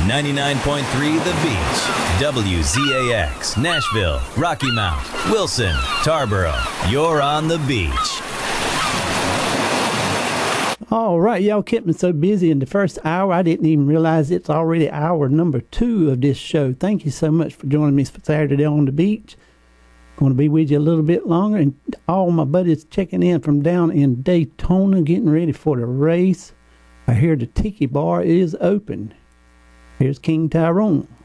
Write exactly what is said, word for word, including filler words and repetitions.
ninety-nine point three The Beach, W Z A X, Nashville, Rocky Mount, Wilson, Tarboro. You're on the beach. All right, y'all kept me so busy in the first hour, I didn't even realize it's already hour number two of this show. Thank you so much for joining me for Saturday on the beach. Going to be with you a little bit longer, and all my buddies checking in from down in Daytona, getting ready for the race. I hear the Tiki Bar is open. Here's King Tyrone.